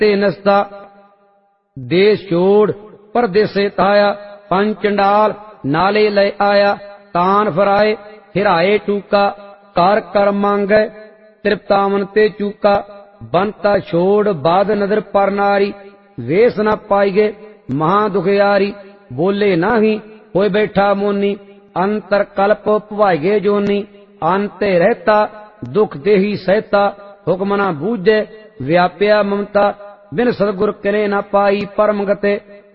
ते नसता देश छोड़ परदेसे ताया पंच चंडाल नाले ले आया तान फराए हिराए टूका कर कर मांगे तृप्तावन ते चूका बनता छोड़ बाद नदर पर नारी वेस न पाईगे महा दुखियारी बोले नाही होए बैठा मोनी अंतर कल्प भवाइगे जोनी अंते रहता दुख देही सहता हुक्म न बूझे व्याप्या ममता बिन सदगुर किने न पाई परम गते